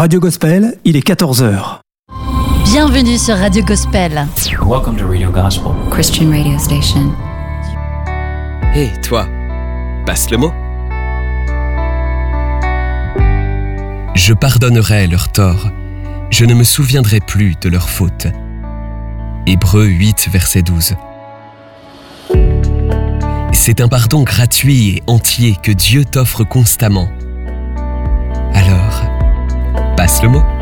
Radio Gospel, il est 14h. Bienvenue sur Radio Gospel. Welcome to Radio Gospel. Christian radio station. Hé, toi, passe le mot. Je pardonnerai leurs torts, je ne me souviendrai plus de leurs fautes. Hébreux 8, verset 12. C'est un pardon gratuit et entier que Dieu t'offre constamment. Alors, passe le mot.